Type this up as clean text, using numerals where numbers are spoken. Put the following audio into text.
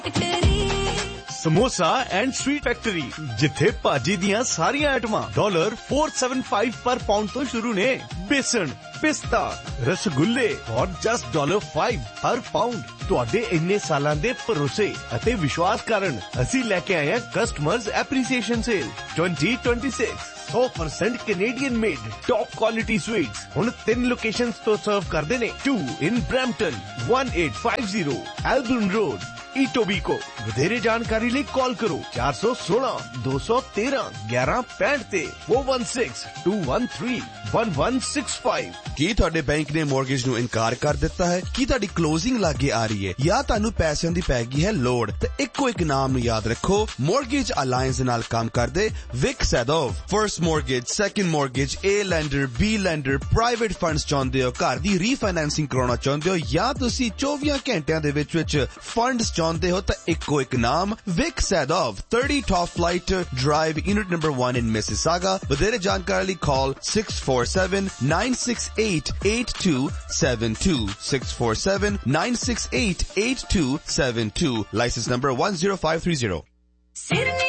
Samosa and sweet factory जिथे भाजी दियां सारियां आइटमां $475 पर पाउंड तो शुरू ने। बेसन, पिस्ता, रसगुल्ले और जस्ट $5 हर पाउंड। तुहाडे इन्ने सालां दे भरोसे अते विश्वास कारण असी लेके आए हैं customers appreciation cell 2026। 100% Canadian made top quality sweets हुण 3 लोकेशंस तो सर्व करदे ने। 2 in Brampton, 1850 Albion Road, Etobicoke। ਵਧੇਰੇ ਜਾਣਕਾਰੀ ਲਈ ਕਾਲ ਕਰੋ 416 213 1165 ਤੇ 4162131165। ਕੀ ਤੁਹਾਡੇ ਬੈਂਕ ਨੇ ਮੌਰਗੇਜ ਨੂੰ ਇਨਕਾਰ ਕਰ ਦਿੱਤਾ ਹੈ? ਕੀ ਤੁਹਾਡੀ ਕਲੋਜ਼ਿੰਗ ਲਾਗੇ ਆ ਰਹੀ ਹੈ ਜਾਂ ਤੁਹਾਨੂੰ ਪੈਸਿਆਂ ਦੀ ਪੈ ਗਈ ਹੈ ਲੋੜ? ਤੇ ਇੱਕੋ ਇੱਕ ਨਾਮ ਨੂੰ ਯਾਦ ਰੱਖੋ, ਮੌਰਗੇਜ ਅਲਾਈਅੰਸ ਦੇ ਨਾਲ ਕੰਮ ਕਰਦੇ ਵਿਕ ਸੈਦੋਵ। First mortgage, second mortgage, A lander, B lander, private funds ਚਾਹੁੰਦੇ ਹੋ, ਘਰ ਦੀ ਰੀਫਾਈਨੈਂਸਿੰਗ ਕਰਾਉਣਾ ਚਾਹੁੰਦੇ ਹੋ ਜਾਂ ਤੁਸੀਂ 24 ਘੰਟਿਆਂ ਦੇ ਵਿੱਚ ਫੰਡਸ ਚਾਹੁੰਦੇ ਹੋ ਤਾਂ ਇੱਕੋ ਇੱਕ ਨਾਮ ਵਿਕ ਸੈਦੋਵ। 30 Top Flight Drive, Unit number 1 in Mississauga। ਵਧੇਰੇ ਜਾਣਕਾਰੀ ਲਈ call 647-968-8272 647-968-8272। License number 10530।